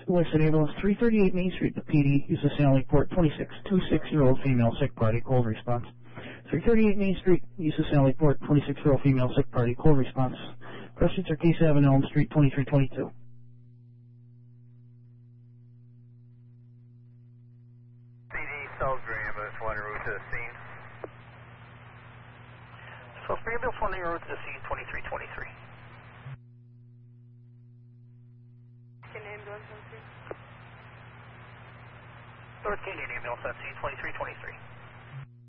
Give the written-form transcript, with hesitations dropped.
Listed ambulance 338 Main Street, the PD, uses Sally Port, 26-year-old female, sick party, cold response. 338 Main Street, uses Sally Port, 26-year-old female, sick party, cold response. Questions are case 7 Elm Street, 2322. Salisbury ambulance 1 en route to the scene. Salisbury ambulance 1 en route to the scene, 2323. Ambulance on scene. North Canadian ambulance on scene, 2323.